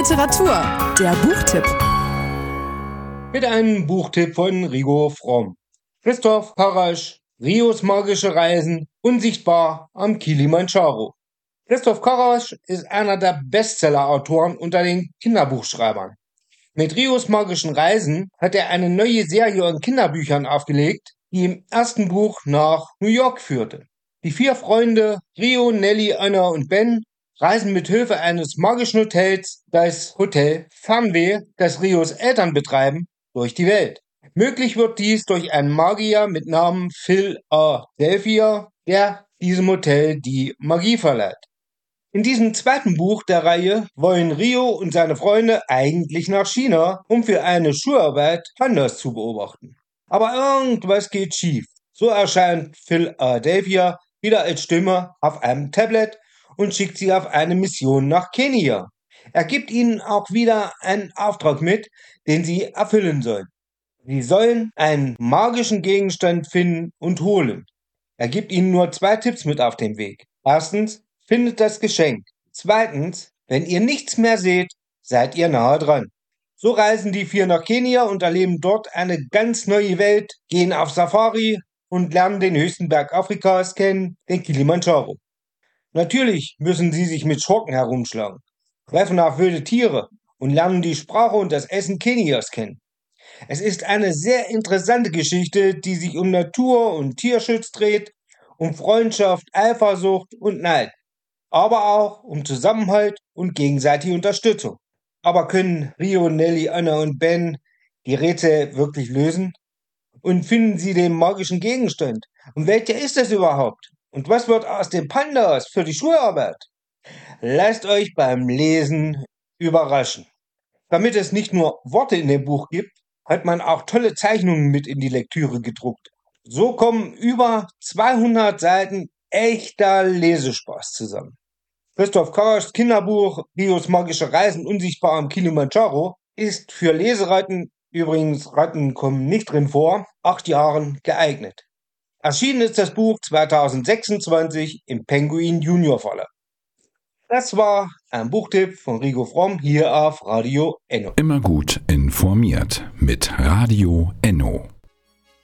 Literatur, der Buchtipp. Mit einem Buchtipp von Rigo Fromm. Christoph Karasch, Rios magische Reisen, unsichtbar am Kilimandscharo. Christoph Karasch ist einer der Bestseller-Autoren unter den Kinderbuchschreibern. Mit Rios magischen Reisen hat er eine neue Serie an Kinderbüchern aufgelegt, die im ersten Buch nach New York führte. Die 4 Freunde Rio, Nelly, Anna und Ben reisen mit Hilfe eines magischen Hotels, das Hotel Fernweh, das Rios Eltern betreiben, durch die Welt. Möglich wird dies durch einen Magier mit Namen Philadelphia, der diesem Hotel die Magie verleiht. In diesem zweiten Buch der Reihe wollen Rio und seine Freunde eigentlich nach China, um für eine Schularbeit Pandas zu beobachten. Aber irgendwas geht schief. So erscheint Philadelphia wieder als Stimme auf einem Tablet und schickt sie auf eine Mission nach Kenia. Er gibt ihnen auch wieder einen Auftrag mit, den sie erfüllen sollen. Sie sollen einen magischen Gegenstand finden und holen. Er gibt ihnen nur 2 Tipps mit auf den Weg. Erstens, findet das Geschenk. Zweitens, wenn ihr nichts mehr seht, seid ihr nahe dran. So reisen die 4 nach Kenia und erleben dort eine ganz neue Welt, gehen auf Safari und lernen den höchsten Berg Afrikas kennen, den Kilimandscharo. Natürlich müssen sie sich mit Schurken herumschlagen, treffen auf wilde Tiere und lernen die Sprache und das Essen Kenias kennen. Es ist eine sehr interessante Geschichte, die sich um Natur- und Tierschutz dreht, um Freundschaft, Eifersucht und Neid, aber auch um Zusammenhalt und gegenseitige Unterstützung. Aber können Rio, Nelly, Anna und Ben die Rätsel wirklich lösen? Und finden sie den magischen Gegenstand? Und welcher ist es überhaupt? Und was wird aus den Pandas für die Schularbeit? Lasst euch beim Lesen überraschen. Damit es nicht nur Worte in dem Buch gibt, hat man auch tolle Zeichnungen mit in die Lektüre gedruckt. So kommen über 200 Seiten echter Lesespaß zusammen. Christoph Karaschs Kinderbuch Rios magische Reisen unsichtbar am Kilimandscharo ist für Leseratten, übrigens Ratten kommen nicht drin vor, 8 Jahren geeignet. Erschienen ist das Buch 2026 im Penguin Junior Verlag. Das war ein Buchtipp von Rigo Fromm hier auf Radio Enno. Immer gut informiert mit Radio Enno.